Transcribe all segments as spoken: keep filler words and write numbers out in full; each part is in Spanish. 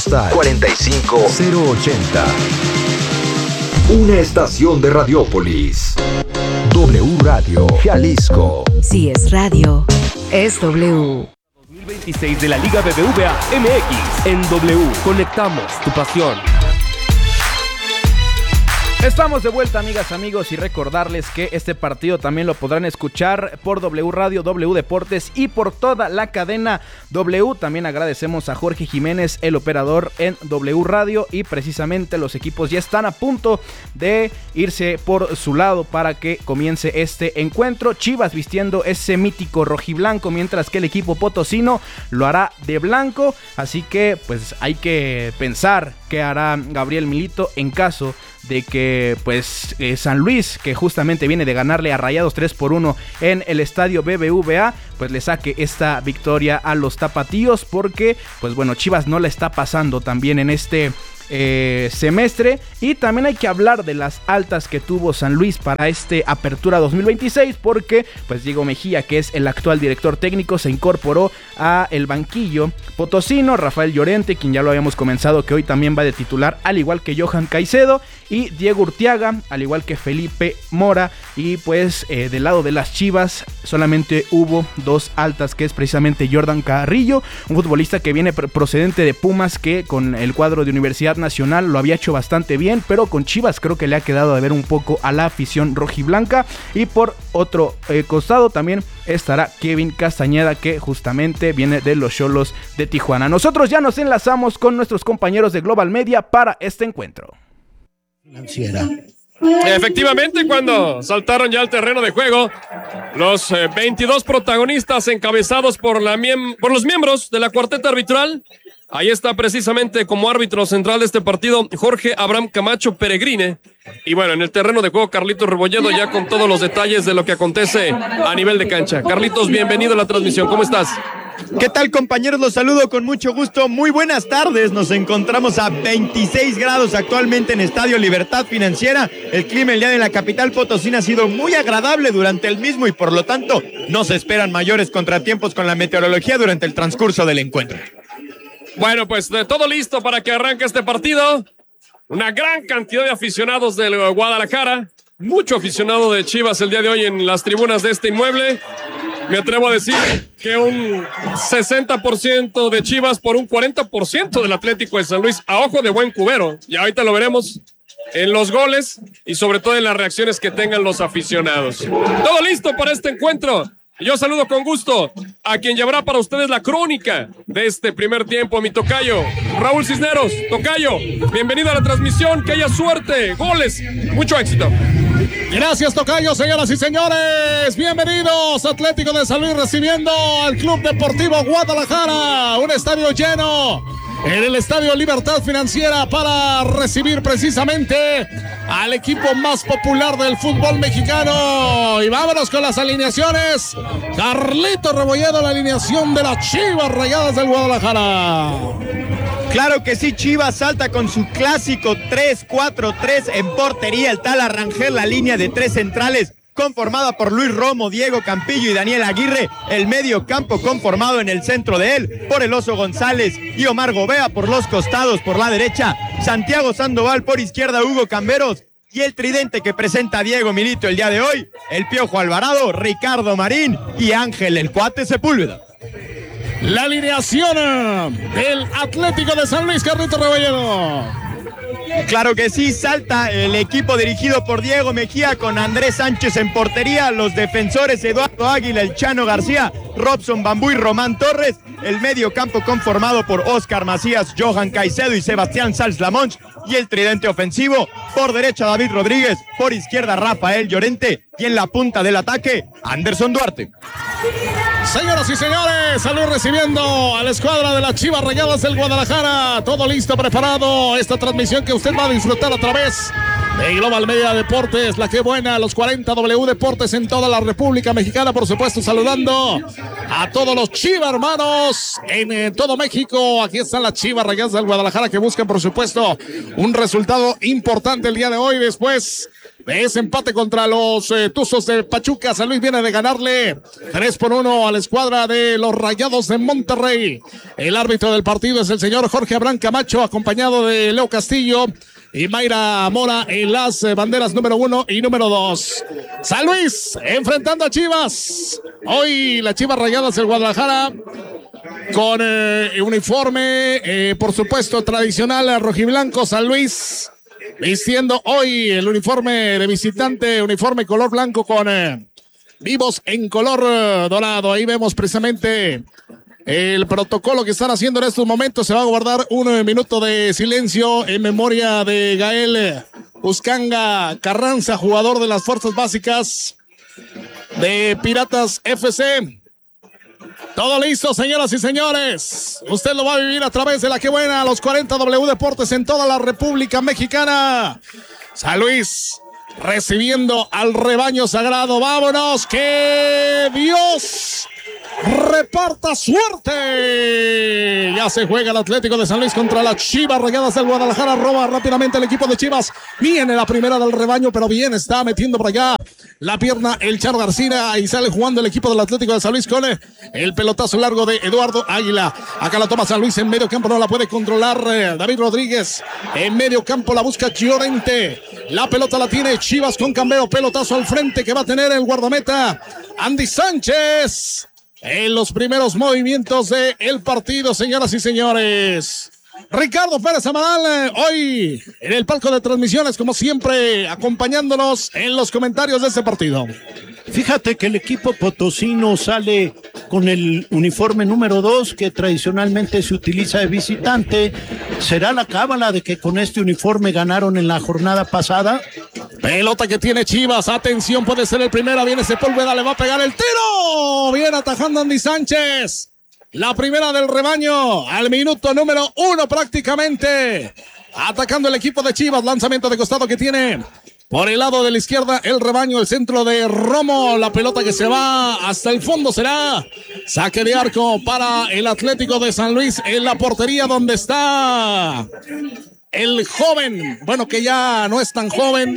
cuarenta y cinco cero ochenta. Una estación de Radiópolis. W Radio Jalisco. Si es radio, es W. dos mil veintiséis de la Liga B B V A M X en W. Conectamos tu pasión. Estamos de vuelta, amigas, amigos, y recordarles que este partido también lo podrán escuchar por W Radio, W Deportes y por toda la cadena W. También agradecemos a Jorge Jiménez, el operador en W Radio, y precisamente los equipos ya están a punto de irse por su lado para que comience este encuentro. Chivas vistiendo ese mítico rojiblanco, mientras que el equipo potosino lo hará de blanco, así que pues hay que pensar qué hará Gabriel Milito en caso de que pues eh, San Luis, que justamente viene de ganarle a Rayados tres por uno en el estadio B B V A, pues le saque esta victoria a los tapatíos, porque pues bueno, Chivas no la está pasando también en este Eh, semestre. Y también hay que hablar de las altas que tuvo San Luis para este Apertura dos mil veintiséis, porque pues Diego Mejía, que es el actual director técnico, se incorporó a el banquillo potosino. Rafael Llorente, quien ya lo habíamos comenzado, que hoy también va de titular, al igual que Johan Caicedo, y Diego Urteaga, al igual que Felipe Mora. Y pues eh, del lado de las Chivas solamente hubo dos altas, que es precisamente Jordan Carrillo, un futbolista que viene procedente de Pumas, que con el cuadro de Universidad Nacional lo había hecho bastante bien, pero con Chivas creo que le ha quedado de ver un poco a la afición rojiblanca. Y por otro eh, costado también estará Kevin Castañeda, que justamente viene de los Xolos de Tijuana. Nosotros ya nos enlazamos con nuestros compañeros de Global Media para este encuentro. Financiera. Efectivamente, cuando saltaron ya al terreno de juego los eh, veintidós protagonistas encabezados por, la miem- por los miembros de la cuarteta arbitral, ahí está precisamente como árbitro central de este partido Jorge Abraham Camacho Peregrine. Y bueno, en el terreno de juego Carlitos Rebolledo, ya con todos los detalles de lo que acontece a nivel de cancha. Carlitos, bienvenido a la transmisión, ¿cómo estás? ¿Qué tal, compañeros? Los saludo con mucho gusto. Muy buenas tardes. Nos encontramos a veintiséis grados actualmente en Estadio Libertad Financiera. El clima el día de la capital potosina ha sido muy agradable durante el mismo y por lo tanto no se esperan mayores contratiempos con la meteorología durante el transcurso del encuentro. Bueno, pues de todo listo para que arranque este partido. Una gran cantidad de aficionados del Guadalajara. Mucho aficionado de Chivas el día de hoy en las tribunas de este inmueble. Me atrevo a decir que un sesenta por ciento de Chivas por un cuarenta por ciento del Atlético de San Luis, a ojo de buen cubero. Y ahorita lo veremos en los goles y sobre todo en las reacciones que tengan los aficionados. Todo listo para este encuentro. Y yo saludo con gusto a quien llevará para ustedes la crónica de este primer tiempo, mi tocayo, Raúl Cisneros. Tocayo, bienvenido a la transmisión, que haya suerte, goles, mucho éxito. Gracias, tocayo, señoras y señores. Bienvenidos, Atlético de San Luis recibiendo al Club Deportivo Guadalajara. Un estadio lleno en el Estadio Libertad Financiera para recibir precisamente al equipo más popular del fútbol mexicano. Y vámonos con las alineaciones. Carlito Rebolledo, la alineación de las Chivas Rayadas del Guadalajara. Claro que sí, Chivas salta con su clásico tres cuatro tres en portería. El tal Arrangel, la línea de tres centrales conformada por Luis Romo, Diego Campillo y Daniel Aguirre. El medio campo conformado en el centro de él por el Oso González y Omar Gobea por los costados. Por la derecha, Santiago Sandoval, por izquierda Hugo Camberos. Y el tridente que presenta Diego Milito el día de hoy, el Piojo Alvarado, Ricardo Marín y Ángel el Cuate Sepúlveda. La alineación del Atlético de San Luis, Carlito Rebolledo. Claro que sí, salta el equipo dirigido por Diego Mejía con Andrés Sánchez en portería, los defensores Eduardo Águila, el Chano García, Robson Bambú y Román Torres, el medio campo conformado por Oscar Macías, Johan Caicedo y Sebastián Sanz Lamonch, y el tridente ofensivo, por derecha David Rodríguez, por izquierda Rafael Llorente y en la punta del ataque Anderson Duarte. Señoras y señores, salud recibiendo a la escuadra de las Chivas Rayadas del Guadalajara. Todo listo, preparado. Esta transmisión que usted va a disfrutar a través de Global Media Deportes, la que buena, los cuarenta W Deportes en toda la República Mexicana. Por supuesto, saludando a todos los Chivas hermanos en, en todo México. Aquí están las Chivas Rayadas del Guadalajara, que buscan, por supuesto, un resultado importante el día de hoy después de ese empate contra los eh, Tuzos de Pachuca. San Luis viene de ganarle tres por uno a la escuadra de los Rayados de Monterrey. El árbitro del partido es el señor Jorge Abraham Camacho, acompañado de Leo Castillo y Mayra Mora en las eh, banderas número uno y número dos. San Luis enfrentando a Chivas. Hoy las Chivas Rayadas del Guadalajara con eh, uniforme, eh, por supuesto, tradicional rojiblanco. San Luis vistiendo hoy el uniforme de visitante, uniforme color blanco con eh, vivos en color eh, dorado. Ahí vemos precisamente el protocolo que están haciendo en estos momentos. Se va a guardar un eh, minuto de silencio en memoria de Gael Uscanga Carranza, jugador de las fuerzas básicas de Piratas F C. Todo listo, señoras y señores. Usted lo va a vivir a través de la que buena, los cuarenta W Deportes en toda la República Mexicana. San Luis recibiendo al rebaño sagrado. Vámonos, que Dios reparta suerte. Ya se juega el Atlético de San Luis contra las Chivas Rayadas del Guadalajara. Roba rápidamente el equipo de Chivas. Viene la primera del rebaño, pero bien está metiendo por allá la pierna el Charo García y sale jugando el equipo del Atlético de San Luis con el pelotazo largo de Eduardo Águila. Acá la toma San Luis en medio campo, no la puede controlar eh, David Rodríguez. En medio campo la busca Llorente. La pelota la tiene Chivas con Cambeo. Pelotazo al frente que va a tener el guardameta Andy Sánchez. En los primeros movimientos del partido, señoras y señores. Ricardo Pérez Amaral, hoy en el palco de transmisiones, como siempre, acompañándonos en los comentarios de este partido. Fíjate que el equipo potosino sale con el uniforme número dos, que tradicionalmente se utiliza de visitante. ¿Será la cábala de que con este uniforme ganaron en la jornada pasada? Pelota que tiene Chivas, atención, puede ser el primero, viene Sepúlveda, le va a pegar el tiro, viene atajando Andy Sánchez. La primera del rebaño, al minuto número uno prácticamente, atacando el equipo de Chivas, lanzamiento de costado que tiene por el lado de la izquierda el rebaño, el centro de Romo, la pelota que se va hasta el fondo será saque de arco para el Atlético de San Luis en la portería donde está el joven, bueno, que ya no es tan joven,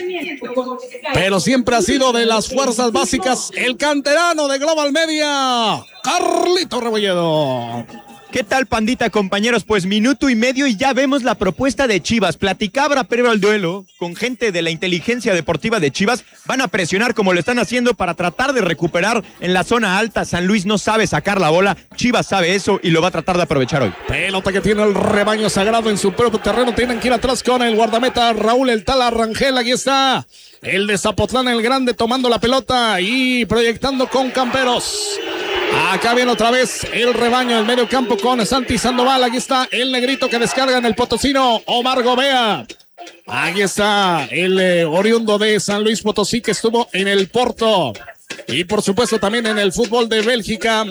pero siempre ha sido de las fuerzas básicas, el canterano de Global Media, Carlito Rebolledo. ¿Qué tal, pandita, compañeros? Pues minuto y medio y ya vemos la propuesta de Chivas. Platicaba previo al duelo con gente de la inteligencia deportiva de Chivas. Van a presionar como lo están haciendo para tratar de recuperar en la zona alta. San Luis no sabe sacar la bola. Chivas sabe eso y lo va a tratar de aprovechar hoy. Pelota que tiene el rebaño sagrado en su propio terreno. Tienen que ir atrás con el guardameta Raúl El Tala Rangel. Aquí está el de Zapotlán el Grande tomando la pelota y proyectando con Camperos. Acá viene otra vez el rebaño, el medio campo con Santi Sandoval. Aquí está el negrito que descarga en el potosino, Omar Gobea. Aquí está el eh, oriundo de San Luis Potosí que estuvo en el Porto. Y por supuesto también en el fútbol de Bélgica.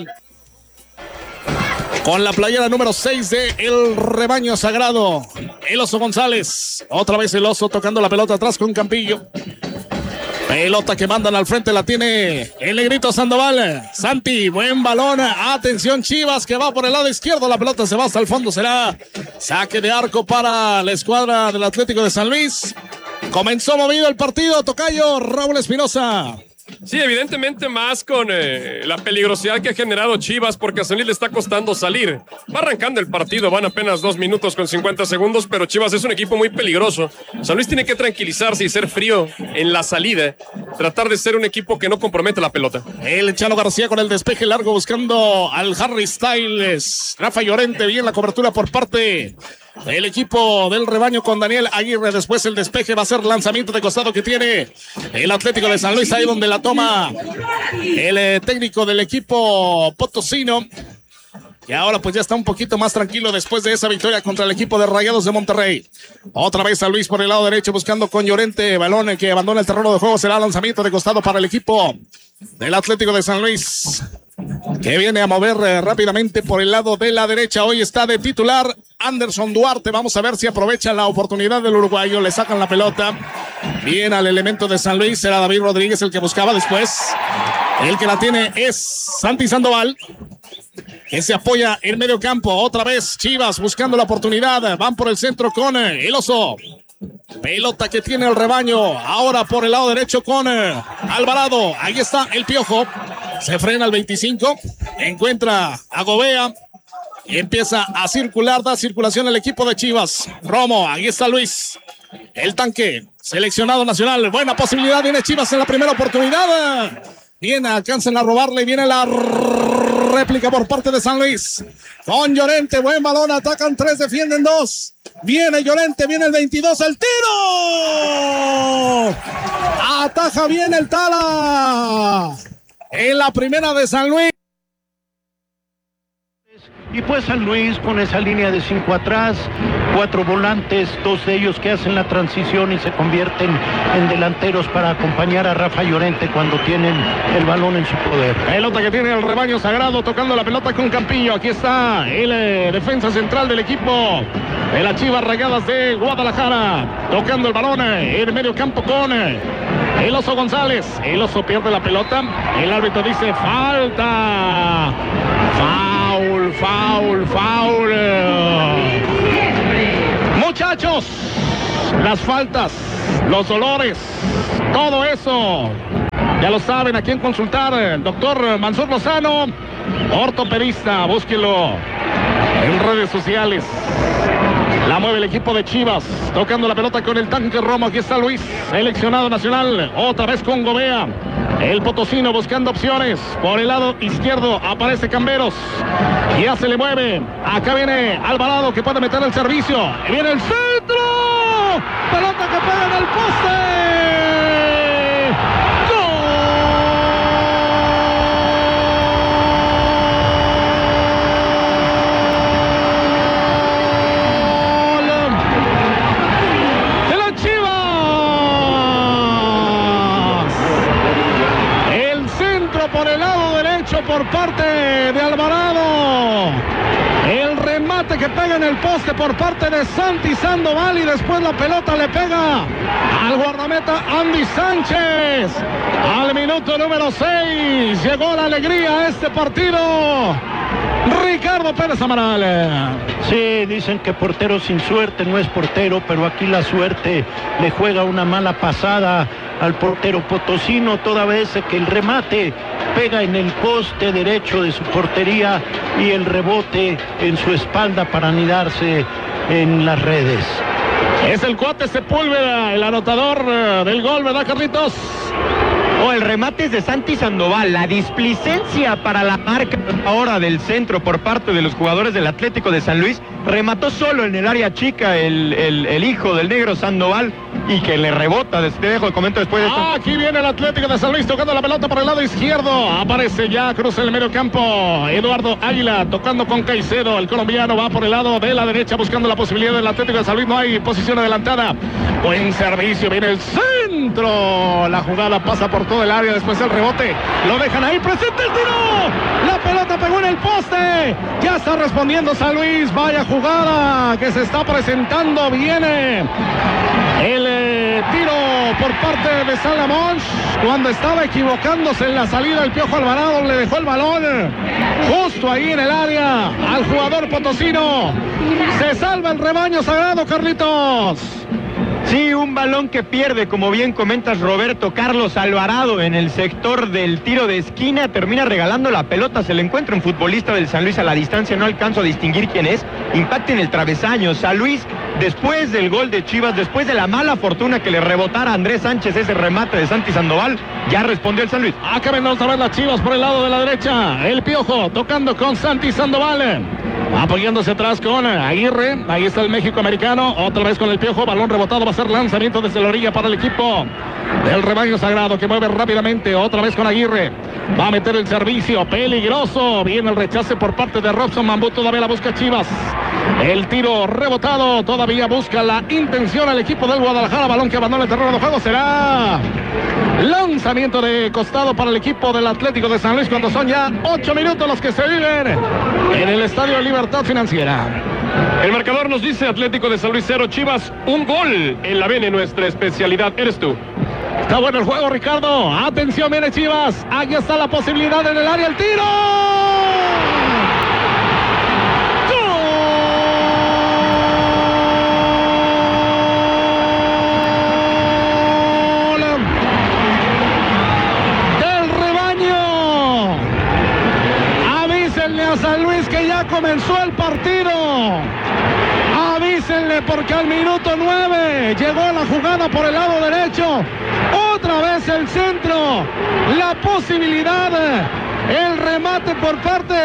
Con la playera número seis de el rebaño sagrado. El Oso González. Otra vez el Oso tocando la pelota atrás con Campillo. Pelota que mandan al frente, la tiene el negrito Sandoval. Santi, buen balón. Atención Chivas que va por el lado izquierdo. La pelota se va hasta el fondo. Será saque de arco para la escuadra del Atlético de San Luis. Comenzó movido el partido. Tocayo, Raúl Espinosa. Sí, evidentemente más con eh, la peligrosidad que ha generado Chivas, porque a San Luis le está costando salir. Va arrancando el partido, van apenas dos minutos con cincuenta segundos, pero Chivas es un equipo muy peligroso. San Luis tiene que tranquilizarse y ser frío en la salida, tratar de ser un equipo que no comprometa la pelota. El Chalo García con el despeje largo buscando al Harry Styles. Rafa Llorente, bien la cobertura por parte el equipo del rebaño con Daniel Aguirre. Después el despeje va a ser lanzamiento de costado que tiene el Atlético de San Luis, ahí donde la toma el eh, técnico del equipo potosino. Y ahora pues ya está un poquito más tranquilo después de esa victoria contra el equipo de Rayados de Monterrey. Otra vez San Luis por el lado derecho buscando con Llorente, balón que abandona el terreno de juego. Será lanzamiento de costado para el equipo del Atlético de San Luis, que viene a mover eh, rápidamente por el lado de la derecha. Hoy está de titular Anderson Duarte. Vamos a ver si aprovecha la oportunidad del uruguayo. Le sacan la pelota bien al elemento de San Luis. Era David Rodríguez el que buscaba después. El que la tiene es Santi Sandoval, que se apoya en medio campo. Otra vez Chivas buscando la oportunidad. Van por el centro con el Oso. Pelota que tiene el rebaño. Ahora por el lado derecho con eh, Alvarado. Ahí está el Piojo. Se frena el veinticinco. Encuentra a Gobea. Y empieza a circular. Da circulación el equipo de Chivas. Romo. Ahí está Luis. El tanque. Seleccionado nacional. Buena posibilidad. Viene Chivas en la primera oportunidad. Viene, alcanzan a robarle. Viene la réplica por parte de San Luis. Con Llorente. Buen balón. Atacan tres. Defienden dos. Viene Llorente, viene el veintidós, el tiro. Ataja bien el Tala. En la primera de San Luis. Y pues San Luis con esa línea de cinco atrás, cuatro volantes, dos de ellos que hacen la transición y se convierten en delanteros para acompañar a Rafa Llorente cuando tienen el balón en su poder. Pelota que tiene el rebaño sagrado, tocando la pelota con Campillo. Aquí está el eh, defensa central del equipo de las Chivas Rayadas de Guadalajara, tocando el balón eh, en medio campo con eh, el Oso González. El Oso pierde la pelota, el árbitro dice falta. Foul, foul, foul. Muchachos, las faltas, los dolores, todo eso, ya lo saben a quién consultar. El doctor Mansur Lozano, ortopedista, búsquelo en redes sociales. La mueve el equipo de Chivas, tocando la pelota con el tanque Romo. Aquí está Luis, seleccionado nacional, otra vez con Gobea. El potosino buscando opciones. Por el lado izquierdo aparece Camberos. Ya se le mueve. Acá viene Alvarado que puede meter el servicio. Y viene el centro. Pelota que pega en el poste. Por parte de Alvarado, el remate que pega en el poste por parte de Santi Sandoval y después la pelota le pega al guardameta Andy Sánchez. Al minuto número seis llegó la alegría a este partido. Ricardo Pérez Amaral. Sí, dicen que portero sin suerte no es portero, pero aquí la suerte le juega una mala pasada al portero potosino, toda vez que el remate pega en el poste derecho de su portería y el rebote en su espalda para anidarse en las redes. Es el cuate Sepúlveda, el anotador del gol, ¿verdad, Carlitos? O el remate es de Santi Sandoval. La displicencia para la marca ahora del centro por parte de los jugadores del Atlético de San Luis. Remató solo en el área chica el, el, el hijo del negro Sandoval y que le rebota. Te dejo el comento después de esto. Ah, aquí viene el Atlético de San Luis tocando la pelota por el lado izquierdo. Aparece ya, cruza el medio campo Eduardo Águila tocando con Caicedo. El colombiano va por el lado de la derecha buscando la posibilidad del Atlético de San Luis. No hay posición adelantada. Buen servicio, viene el centro. La jugada pasa por todo el área, después el rebote. Lo dejan ahí, presente el tiro. La pelota pegó en el poste. Ya está respondiendo San Luis. Vaya jugada que se está presentando. Viene el eh, tiro por parte de Salamón. Cuando estaba equivocándose en la salida, el Piojo Alvarado le dejó el balón justo ahí en el área al jugador potosino. Se salva el rebaño sagrado, Carlitos. Sí, un balón que pierde, como bien comentas, Roberto Carlos Alvarado en el sector del tiro de esquina, termina regalando la pelota, se le encuentra un futbolista del San Luis a la distancia, no alcanzo a distinguir quién es, impacta en el travesaño. San Luis, después del gol de Chivas, después de la mala fortuna que le rebotara a Andrés Sánchez ese remate de Santi Sandoval, ya respondió el San Luis. Acá ven otra vez las Chivas por el lado de la derecha, el Piojo tocando con Santi Sandoval, apoyándose atrás con Aguirre. Ahí está el México americano, otra vez con el Piojo, balón rebotado, va a ser lanzamiento desde la orilla para el equipo del rebaño sagrado que mueve rápidamente, otra vez con Aguirre, va a meter el servicio, peligroso, viene el rechace por parte de Robson Bambú, todavía la busca Chivas, el tiro rebotado, todavía busca la intención al equipo del Guadalajara, balón que abandona el terreno de juego, será lanzamiento de costado para el equipo del Atlético de San Luis cuando son ya ocho minutos los que se viven en el Estadio Libertad Financiera. El marcador nos dice Atlético de San Luis cero, Chivas un gol. En la Bene, nuestra especialidad eres tú. Está bueno el juego, Ricardo. Atención, viene Chivas. Aquí está la posibilidad en el área, el tiro. ¡Gol! porque al minuto nueve llegó la jugada por el lado derecho. Otra vez el centro. La posibilidad, el remate por parte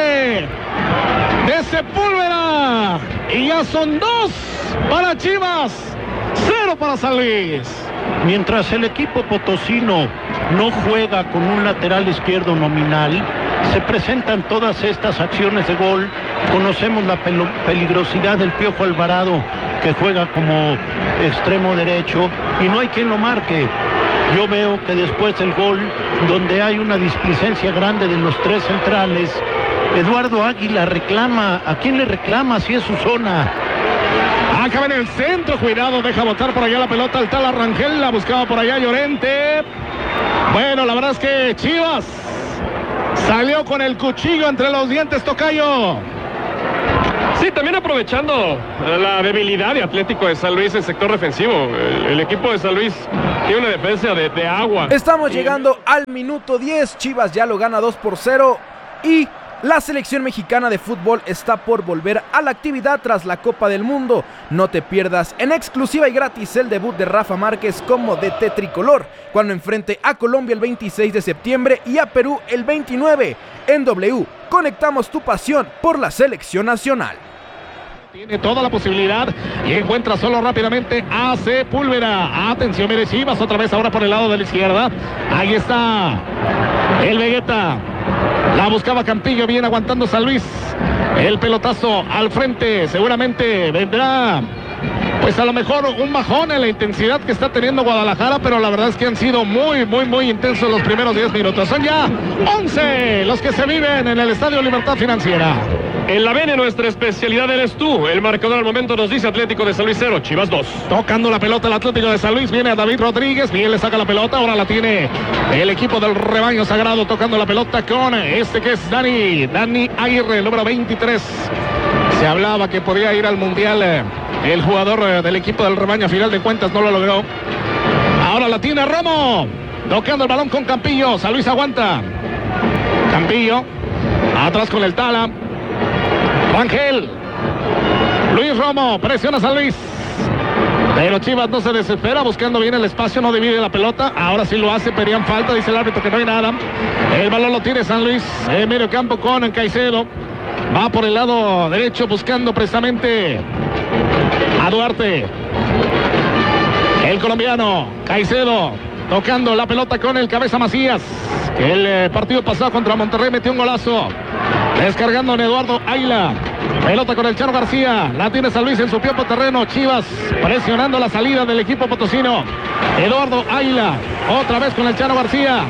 de Sepúlveda. Y ya son dos para Chivas, cero para San Luis. Mientras el equipo potosino no juega con un lateral izquierdo nominal, se presentan todas estas acciones de gol. Conocemos la peligrosidad del Piojo Alvarado, que juega como extremo derecho, y no hay quien lo marque. Yo veo que después del gol, donde hay una displicencia grande de los tres centrales, Eduardo Águila reclama. ¿A quién le reclama si es su zona? Acaba en el centro, cuidado, deja botar por allá la pelota al Tala Rangel, la buscaba por allá Llorente. Bueno, la verdad es que Chivas salió con el cuchillo entre los dientes, tocayo. Sí, también aprovechando la debilidad de Atlético de San Luis en sector defensivo. El, el equipo de San Luis tiene una defensa de, de agua. Estamos llegando al minuto diez, Chivas ya lo gana dos por cero y la selección mexicana de fútbol está por volver a la actividad tras la Copa del Mundo. No te pierdas en exclusiva y gratis el debut de Rafa Márquez como D T tricolor, cuando enfrente a Colombia el veintiséis de septiembre y a Perú el veintinueve. En W, conectamos tu pasión por la selección nacional. Tiene toda la posibilidad y encuentra solo rápidamente a Sepúlveda. Atención, mire Chivas otra vez ahora por el lado de la izquierda. Ahí está el Vegeta. La buscaba Campillo, bien aguantando San Luis. El pelotazo al frente, seguramente vendrá, pues a lo mejor un bajón en la intensidad que está teniendo Guadalajara, pero la verdad es que han sido muy, muy, muy intensos los primeros diez minutos. Son ya once los que se viven en el Estadio Libertad Financiera. En la Bene nuestra especialidad eres tú. El marcador al momento nos dice Atlético de San Luis cero, Chivas dos. Tocando la pelota el Atlético de San Luis, viene a David Rodríguez, bien le saca la pelota, ahora la tiene el equipo del rebaño sagrado tocando la pelota con este que es Dani, Dani Aguirre, el número veintitrés. Se hablaba que podía ir al Mundial eh, el jugador eh, del equipo del rebaño, a final de cuentas no lo logró. Ahora la tiene Romo, tocando el balón con Campillo, San Luis aguanta. Campillo, atrás con el Tala. Rangel, Luis Romo, presiona a San Luis, pero Chivas no se desespera, buscando bien el espacio, no divide la pelota, ahora sí lo hace, pedían falta, dice el árbitro que no hay nada. El balón lo tiene San Luis, en medio campo con Caicedo, va por el lado derecho buscando precisamente a Duarte, el colombiano, Caicedo, tocando la pelota con el cabeza Macías, que el eh, partido pasado contra Monterrey metió un golazo. Descargando en Eduardo Águila. Pelota con el Chano García. La tiene San Luis en su propio terreno. Chivas presionando la salida del equipo potosino. Eduardo Águila. Otra vez con el Chano García.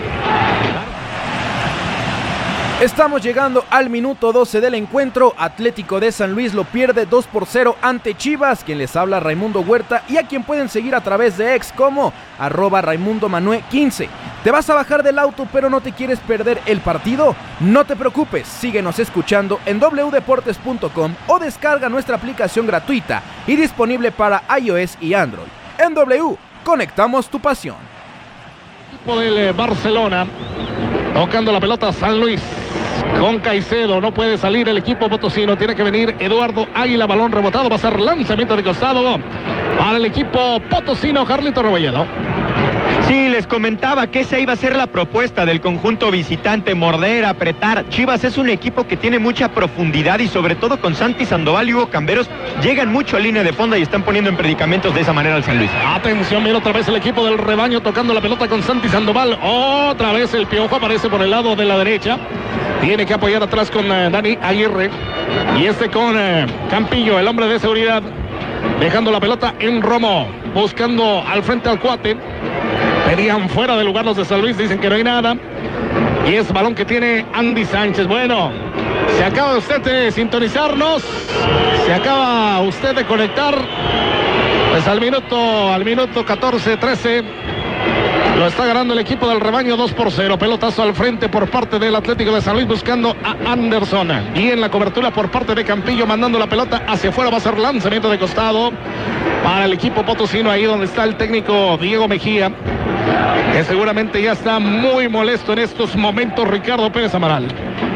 Estamos llegando al minuto doce del encuentro. Atlético de San Luis lo pierde dos por cero ante Chivas. Quien les habla, Raimundo Huerta, y a quien pueden seguir a través de ex como arroba Raimundo Manué quince. ¿Te vas a bajar del auto pero no te quieres perder el partido? No te preocupes, síguenos escuchando en doble u deportes punto com o descarga nuestra aplicación gratuita y disponible para iOS y Android. En W, conectamos tu pasión. Equipo del Barcelona, tocando la pelota San Luis. Con Caicedo, no puede salir el equipo potosino, tiene que venir Eduardo Águila, balón rebotado, va a ser lanzamiento de costado para el equipo potosino, Carlito Rebolledo. Sí, les comentaba que esa iba a ser la propuesta del conjunto visitante, morder, apretar. Chivas es un equipo que tiene mucha profundidad y sobre todo con Santi Sandoval y Hugo Camberos llegan mucho a línea de fondo y están poniendo en predicamentos de esa manera al San Luis. Atención, mira otra vez el equipo del rebaño tocando la pelota con Santi Sandoval. Otra vez el Piojo aparece por el lado de la derecha. Tiene que apoyar atrás con uh, Dani Aguirre. Y este con uh, Campillo, el hombre de seguridad. Dejando la pelota en Romo. Buscando al frente al cuate. Pedían fuera de lugar los de San Luis, dicen que no hay nada. Y es balón que tiene Andy Sánchez. Bueno, se acaba usted de sintonizarnos. Se acaba usted de conectar. Pues al minuto, al minuto catorce, trece. Lo está ganando el equipo del rebaño dos por cero. Pelotazo al frente por parte del Atlético de San Luis buscando a Anderson. Y en la cobertura por parte de Campillo mandando la pelota hacia afuera. Va a ser lanzamiento de costado para el equipo potosino. Ahí donde está el técnico Diego Mejía, que seguramente ya está muy molesto en estos momentos, Ricardo Pérez Amaral.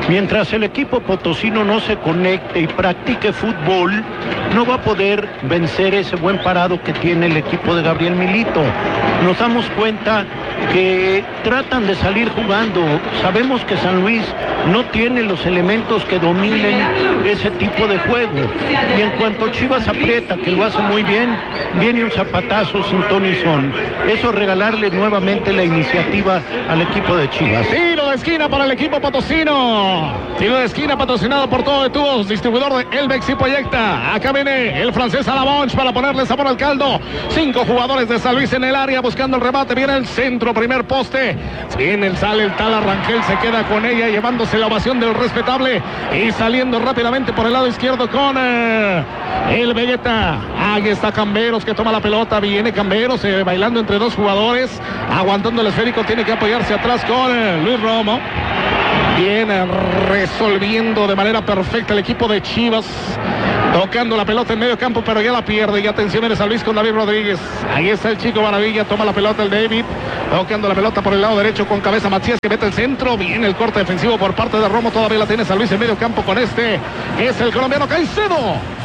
Mientras el equipo potosino no se conecte y practique fútbol, no va a poder vencer ese buen parado que tiene el equipo de Gabriel Milito. Nos damos cuenta que tratan de salir jugando. Sabemos que San Luis no tiene los elementos que dominen ese tipo de juego. Y en cuanto Chivas aprieta, que lo hace muy bien, viene un zapatazo sin ton ni son. Eso regalarle nuevamente la iniciativa al equipo de Chivas. Tiro de esquina para el equipo potosino. Tiro de esquina patrocinado por Todo de Tubos, distribuidor de Elbex y Proyecta. Acá viene el francés Alamonch para ponerle sabor al caldo. Cinco jugadores de San Luis en el área buscando el remate. Viene el centro, primer poste. Viene el sale el Tala Rangel, se queda con ella llevándose la ovación del respetable y saliendo rápidamente por el lado izquierdo con eh, el Vegeta. Ahí está Camberos que toma la pelota. Viene Camberos eh, bailando entre dos jugadores, aguantando el esférico. Tiene que apoyarse atrás con eh, Luis Romo. Viene resolviendo de manera perfecta el equipo de Chivas, tocando la pelota en medio campo, pero ya la pierde. Y atención en San Luis con David Rodríguez. Ahí está el chico Maravilla, toma la pelota el David, tocando la pelota por el lado derecho con cabeza Macías que mete el centro. Viene el corte defensivo por parte de Romo, todavía la tiene San Luis en medio campo con este, que es el colombiano Caicedo.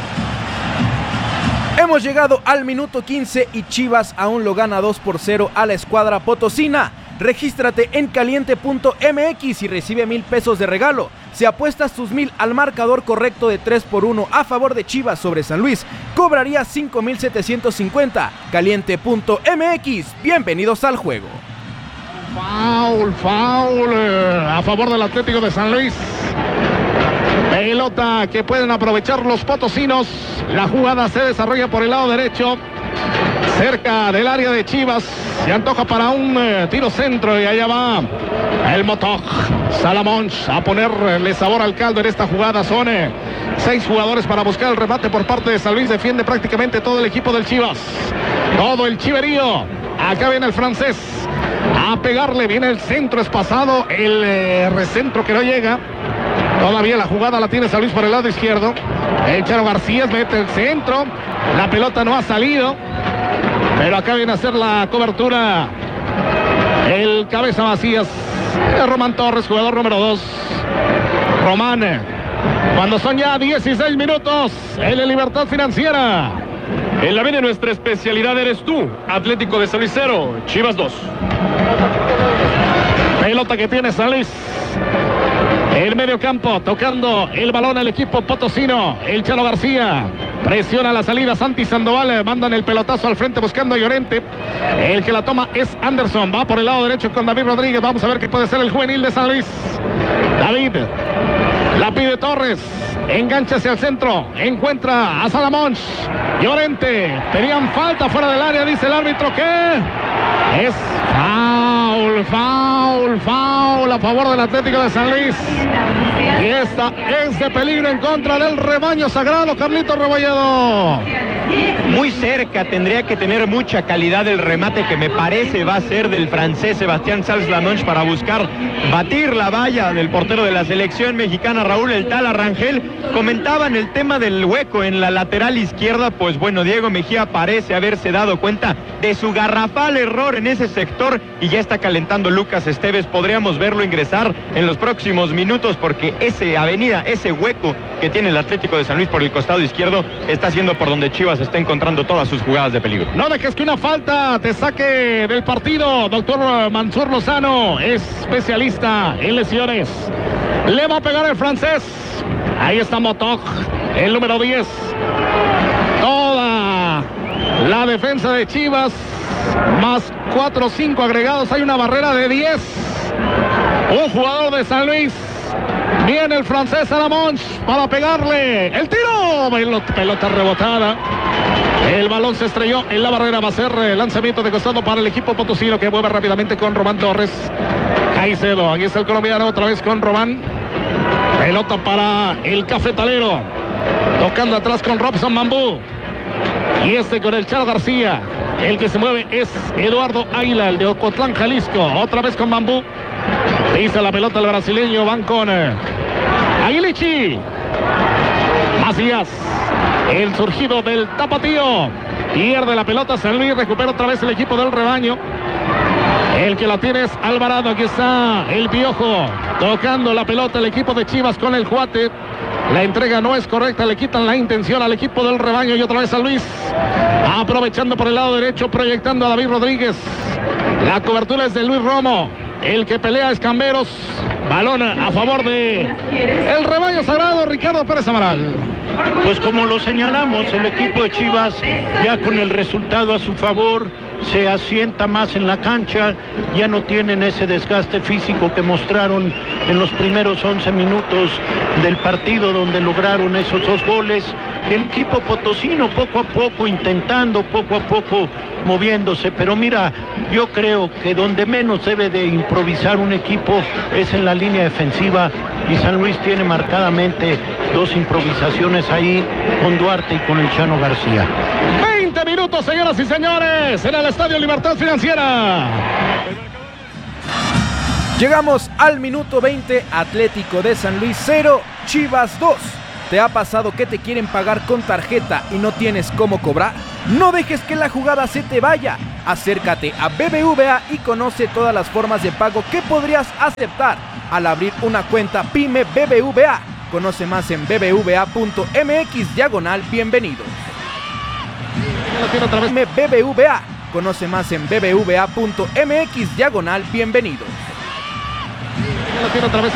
Hemos llegado al minuto quince y Chivas aún lo gana dos por cero a la escuadra potosina. Regístrate en caliente punto m x y recibe mil pesos de regalo. Si apuestas tus mil al marcador correcto de tres por uno a favor de Chivas sobre San Luis, cobrarías cinco mil setecientos cincuenta. caliente punto m x, bienvenidos al juego. Foul, foul eh, a favor del Atlético de San Luis. Pelota que pueden aprovechar los potosinos. La jugada se desarrolla por el lado derecho, cerca del área de Chivas. Se antoja para un eh, tiro centro y allá va el Motoj Salamonch a ponerle sabor al caldo en esta jugada. Son eh, seis jugadores para buscar el remate por parte de San Luis. Defiende prácticamente todo el equipo del Chivas, todo el chiverío. Acá viene el francés a pegarle, viene el centro espasado, el eh, recentro que no llega. Todavía la jugada la tiene San Luis por el lado izquierdo. El Charo García mete el centro. La pelota no ha salido, pero acá viene a hacer la cobertura el cabeza Macías. Román Torres, jugador número dos. Román, cuando son ya dieciséis minutos en la Libertad Financiera. En la vida nuestra especialidad eres tú. Atlético de San Luis cero, Chivas dos. Pelota que tiene San Luis. El medio campo, tocando el balón al equipo potosino. El Chalo García presiona la salida. Santi Sandoval mandan el pelotazo al frente buscando a Llorente. El que la toma es Anderson. Va por el lado derecho con David Rodríguez. Vamos a ver qué puede ser el juvenil de San Luis. David la pide Torres. Engancha hacia el centro. Encuentra a Salamonch. Llorente. Tenían falta fuera del área, dice el árbitro que es foul, foul, foul a favor del Atlético de San Luis. Y esta es de peligro en contra del rebaño sagrado, Carlito Rebolledo. Muy cerca, tendría que tener mucha calidad el remate que me parece va a ser del francés Sebastián Salamonch para buscar batir la valla del portero de la selección mexicana, Raúl El Tala Rangel. Comentaban el tema del hueco en la lateral izquierda, pues bueno, Diego Mejía parece haberse dado cuenta de su garrafal error en ese sector y ya está calentando Lucas Esteves. Podríamos verlo ingresar en los próximos minutos porque ese avenida, ese hueco que tiene el Atlético de San Luis por el costado izquierdo está siendo por donde Chivas está encontrando todas sus jugadas de peligro. No dejes que una falta te saque del partido. Doctor Mansur Lozano, especialista en lesiones. Le va a pegar el francés. Ahí está Motoj, el número diez. Toda la defensa de Chivas, más cuatro o cinco agregados. Hay una barrera de diez. Un jugador de San Luis. Viene el francés Salamonch para pegarle. El tiro. Pelota rebotada. El balón se estrelló en la barrera. Va a ser el lanzamiento de costado para el equipo potosino que mueve rápidamente con Román Torres. Caicedo. Aquí está el colombiano otra vez con Román. Pelota para el cafetalero. Tocando atrás con Robson Bambú. Y este con el Charo García. El que se mueve es Eduardo Águila, el de Ocotlán, Jalisco. Otra vez con Bambú. Pisa la pelota el brasileño. Van con eh, Aguilichi. Macías. El surgido del tapatío. Pierde la pelota San Luis. Recupera otra vez el equipo del rebaño. El que la tiene es Alvarado. Aquí está el Piojo tocando la pelota el equipo de Chivas con el Cuate. La entrega no es correcta, le quitan la intención al equipo del rebaño y otra vez a Luis. Aprovechando por el lado derecho, proyectando a David Rodríguez. La cobertura es de Luis Romo. El que pelea es Camberos. Balón a favor de el rebaño sagrado, Ricardo Pérez Amaral. Pues como lo señalamos, el equipo de Chivas ya con el resultado a su favor se asienta más en la cancha, ya no tienen ese desgaste físico que mostraron en los primeros once minutos del partido donde lograron esos dos goles. El equipo potosino poco a poco intentando, poco a poco moviéndose, pero mira, yo creo que donde menos debe de improvisar un equipo es en la línea defensiva y San Luis tiene marcadamente dos improvisaciones ahí con Duarte y con el Chano García. veinte minutos, señoras y señores, en el Estadio Libertad Financiera. Llegamos al minuto veinte, Atlético de San Luis cero, Chivas dos. ¿Te ha pasado que te quieren pagar con tarjeta y no tienes cómo cobrar? No dejes que la jugada se te vaya. Acércate a B B V A y conoce todas las formas de pago que podrías aceptar al abrir una cuenta Pyme B B V A. Conoce más en bbva.mx diagonal bienvenidos. Pyme B B V A. Conoce más en bbva.mx diagonal bienvenidos.